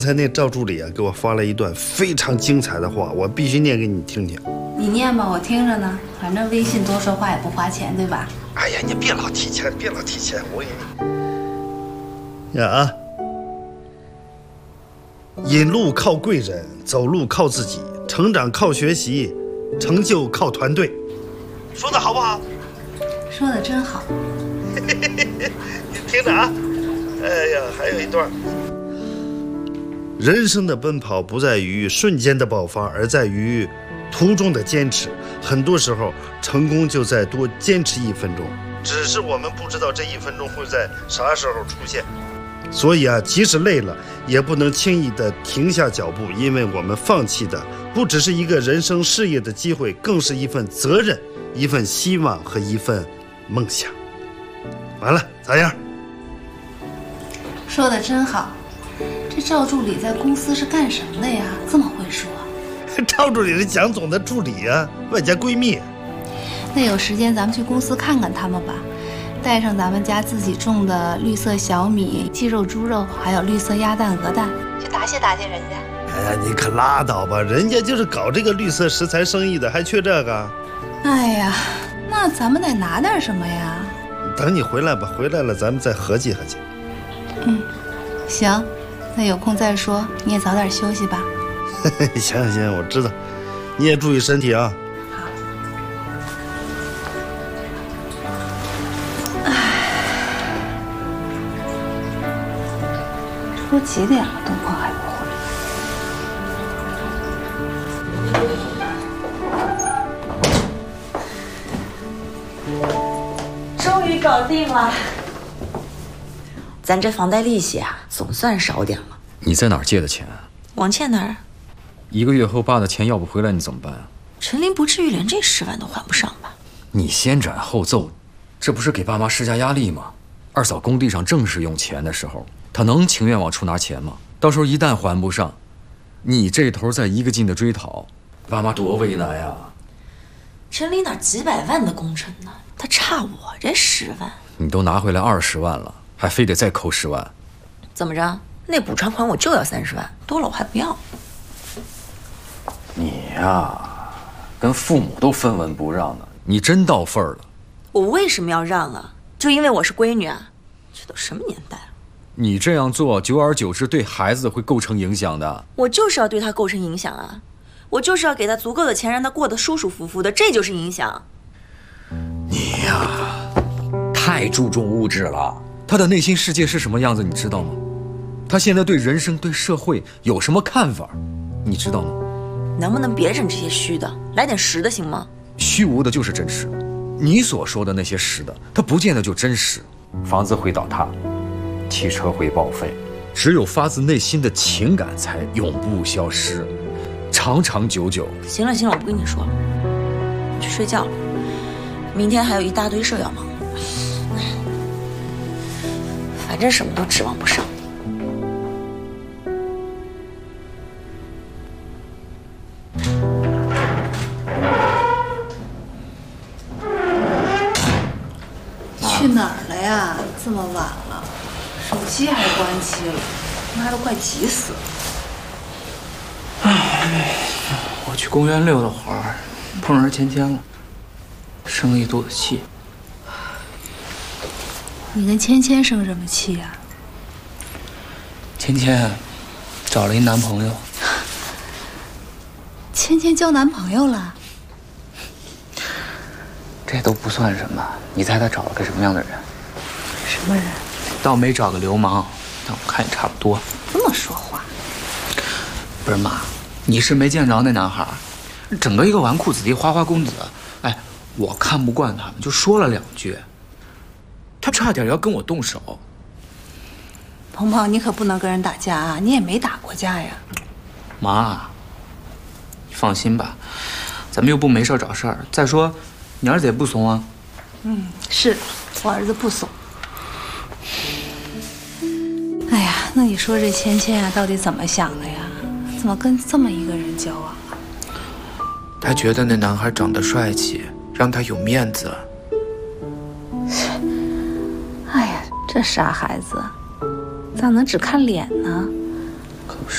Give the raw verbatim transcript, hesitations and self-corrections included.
刚才那赵助理啊，给我发了一段非常精彩的话，我必须念给你听听。 你念吧，我听着呢。反正微信多说话也不花钱，对吧？ 哎呀，你别老提钱，别老提钱，我给你。呀啊！引路靠贵人，走路靠自己，成长靠学习，成就靠团队。说的好不好？ 说的真好。 你听着啊！哎呀，还有一段。人生的奔跑不在于瞬间的爆发，而在于途中的坚持。很多时候，成功就在多坚持一分钟，只是我们不知道这一分钟会在啥时候出现。所以啊，即使累了，也不能轻易的停下脚步，因为我们放弃的不只是一个人生事业的机会，更是一份责任、一份希望和一份梦想。完了，咋样？ 说的真好。这赵助理在公司是干什么的呀？这么会说。 赵助理是蒋总的助理啊，外加闺蜜。 那有时间咱们去公司看看他们吧，带上咱们家自己种的绿色小米、鸡肉、猪肉，还有绿色鸭蛋、鹅蛋，去答谢答谢人家。 哎呀，你可拉倒吧，人家就是搞这个绿色食材生意的，还缺这个？ 哎呀，那咱们得拿点什么呀？ 等你回来吧，回来了咱们再合计合计。 嗯，行。那有空再说，你也早点休息吧。 行行，我知道，你也注意身体啊。 好。唉，这都几点了，东鹏还不回来。终于搞定了。咱这房贷利息啊，总算少点了。 你在哪儿借的钱？ 王倩那儿。 一个月后爸的钱要不回来，你怎么办啊？ 陈林不至于连这十万都还不上吧？ 你先斩后奏，这不是给爸妈施加压力吗？二嫂工地上正是用钱的时候，她能情愿往出拿钱吗？到时候一旦还不上，你这头再一个劲的追讨，爸妈多为难呀！ 陈林哪几百万的工程呢？他差我这十万。 你都拿回来二十万了。还非得再扣十万， 怎么着？那补偿款我就要三十万，多了我还不要。 你呀，跟父母都分文不让的，你真到份儿了。 我为什么要让啊？就因为我是闺女啊？这都什么年代了？ 你这样做，久而久之对孩子会构成影响的。 我就是要对他构成影响啊！我就是要给他足够的钱，让他过得舒舒服服的，这就是影响。 你呀，太注重物质了。他的内心世界是什么样子，你知道吗？他现在对人生、对社会有什么看法，你知道吗？ 能不能别整这些虚的，来点实的行吗？ 虚无的就是真实的，你所说的那些实的，它不见得就真实。房子会倒塌，汽车会报废，只有发自内心的情感才永不消失，长长久久。 行了行了，我不跟你说了，去睡觉了。明天还有一大堆事要忙。反正什么都指望不上。 去哪儿了呀？这么晚了，手机还关机了，妈都快急死了。 唉，我去公园溜了会儿，碰上芊芊了，生了一肚子气。 你跟芊芊生什么气呀？ 芊芊找了一男朋友。 芊芊交男朋友了？ 这都不算什么，你猜她找了个什么样的人？ 什么人？ 倒没找个流氓，但我看也差不多。 这么说话？ 不是妈，你是没见着那男孩，整个一个纨绔子弟、花花公子。哎，我看不惯他们，就说了两句。他差点要跟我动手。 鹏鹏，你可不能跟人打架啊！你也没打过架呀。 妈，你放心吧，咱们又不没事找事儿。再说，你儿子也不怂啊。 嗯，是我儿子不怂。哎呀，那你说这芊芊啊，到底怎么想的呀？怎么跟这么一个人交往啊？ 他觉得那男孩长得帅气，让他有面子。 哎呀，这傻孩子，咋能只看脸呢？